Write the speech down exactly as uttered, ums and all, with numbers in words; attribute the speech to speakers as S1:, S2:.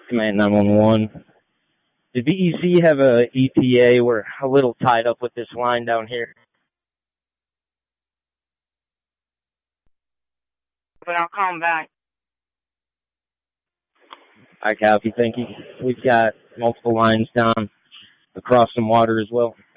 S1: Command nine one one. Did V E C have a E T A? We're a little tied up with this line down here.
S2: But I'll call him back.
S1: I copy, thank you. We've got multiple lines down across some water as well.